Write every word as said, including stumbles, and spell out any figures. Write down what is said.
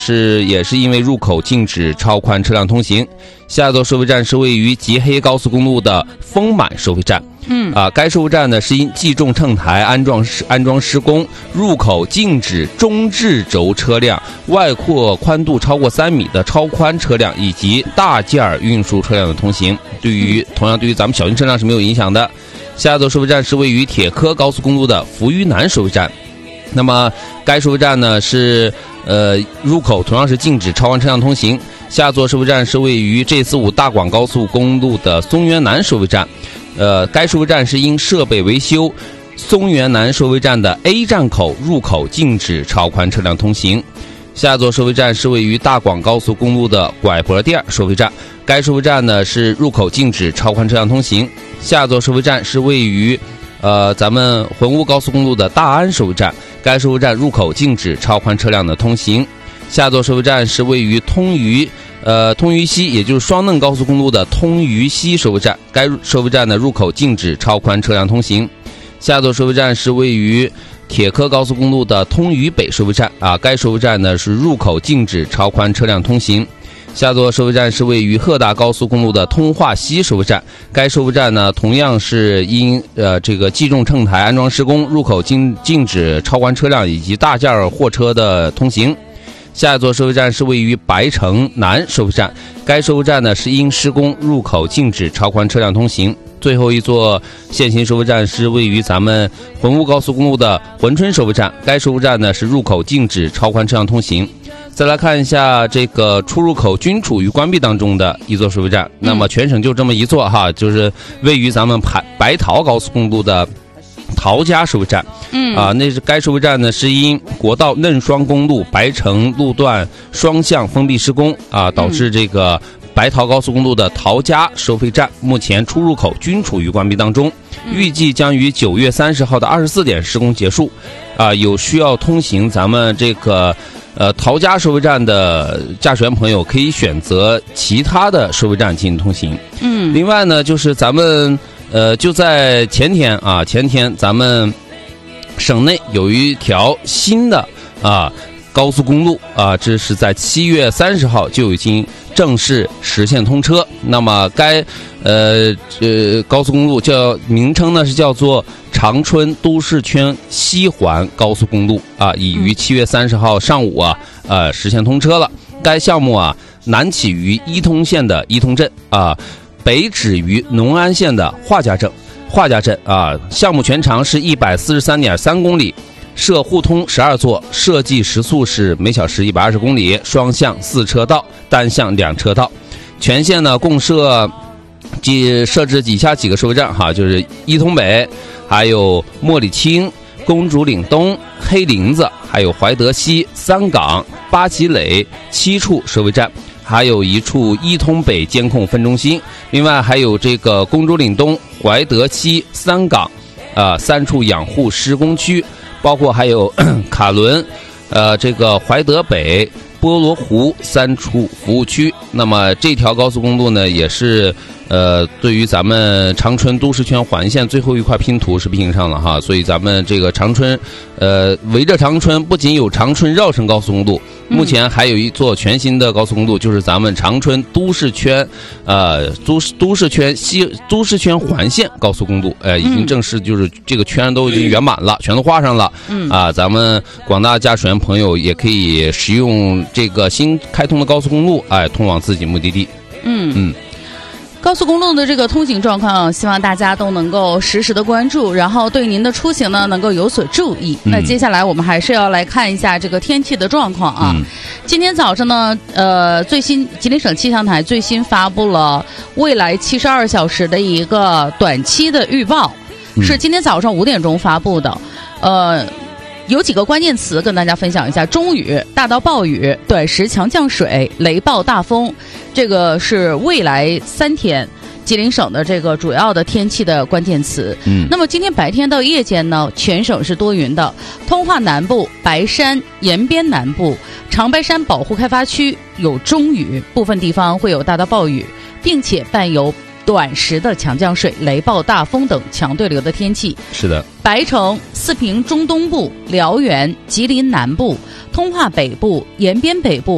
是也是因为入口禁止超宽车辆通行。下一座收费站是位于吉黑高速公路的丰满收费站。 嗯啊，该收费站呢是因计重秤台安装安装施工，入口禁止中置轴车辆、外扩宽度超过三米的超宽车辆以及大件运输车辆的通行。对于同样对于咱们小型车辆是没有影响的。下一座收费站是位于铁科高速公路的扶余南收费站。那么该收费站呢是呃入口同样是禁止超宽车辆通行。下座收费站是位于 G 四十五 大广高速公路的松原南收费站。呃，该收费站是因设备维修，松原南收费站的 A 站口入口禁止超宽车辆通行。下座收费站是位于大广高速公路的拐脖店收费站。该收费站呢是入口禁止超宽车辆通行。下座收费站是位于呃咱们浑乌高速公路的大安收费站。该收费站入口禁止超宽车辆的通行。下座收费站是位于通榆呃通榆西，也就是双嫩高速公路的通榆西收费站。该收费站的入口禁止超宽车辆通行。下座收费站是位于铁科高速公路的通榆北收费站啊，该收费站呢是入口禁止超宽车辆通行。下座收费站是位于鹤大高速公路的通化西收费站。该收费站呢同样是因呃这个计重秤台安装施工，入口禁禁止超宽车辆以及大件货车的通行。下一座收费站是位于白城南收费站。该收费站呢是因施工，入口禁止超宽车辆通行。最后一座现行收费站是位于咱们浑乌高速公路的珲春收费站。该收费站呢是入口禁止超宽车辆通行。再来看一下这个出入口均处于关闭当中的一座收费站，那么全省就这么一座哈，就是位于咱们白白陶高速公路的陶家收费站。 嗯啊，那是该收费站呢是因国道嫩双公路白城路段双向封闭施工啊，导致这个白陶高速公路的陶家收费站目前出入口均处于关闭当中，预计将于九月三十号的二十四点施工结束。啊，有需要通行咱们这个呃陶家收费站的驾驶员朋友可以选择其他的收费站进行通行。 嗯， 另外呢，就是咱们呃就在前天啊，前天咱们省内有一条新的啊高速公路啊，这是在七月三十号就已经正式实现通车。那么该呃呃高速公路叫名称呢是叫做长春都市圈西环高速公路啊，已于七月三十号上午啊呃实现通车了。该项目啊南起于伊通县的伊通镇啊，北止于农安县的华家镇华家镇啊，项目全长是一百四十三点三公里。设互通十二座，设计时速是每小时一百二十公里，双向四车道，单向两车道。全线呢共设即设置以下几个收费站哈，就是伊通北，还有莫里青、公主岭东、黑林子，还有怀德西、三港、八旗垒七处收费站，还有一处伊通北监控分中心。另外还有这个公主岭东、怀德西、三港啊、呃、三处养护施工区。包括还有卡伦，呃，这个怀德北、波罗湖三处服务区。那么这条高速公路呢，也是呃，对于咱们长春都市圈环线最后一块拼图是拼上了哈。所以咱们这个长春，呃，围着长春不仅有长春绕城高速公路，目前还有一座全新的高速公路，就是咱们长春都市圈，呃，都市都市圈西都市圈环线高速公路，呃，已经正式就是这个圈都已经圆满了，全都画上了。 嗯啊，咱们广大驾驶员朋友也可以使用这个新开通的高速公路，哎，通往自己目的地。 嗯嗯。 高速公路的这个通行状况，希望大家都能够实时的关注，然后对您的出行呢能够有所注意。嗯、那接下来我们还是要来看一下这个天气的状况啊。嗯、今天早上呢，呃，最新吉林省气象台最新发布了未来七十二小时的一个短期的预报，嗯、是今天早上五点钟发布的，呃。有几个关键词跟大家分享一下：中雨、大到暴雨、短时强降水、雷暴大风，这个是未来三天吉林省的这个主要的天气的关键词。嗯，那么今天白天到夜间呢，全省是多云的，通化南部、白山、延边南部、长白山保护开发区有中雨，部分地方会有大到暴雨，并且伴有短时的强降水、雷暴大风等强对流的天气。 是的， 白城、四平中东部、辽源、吉林南部、通化北部、延边北部、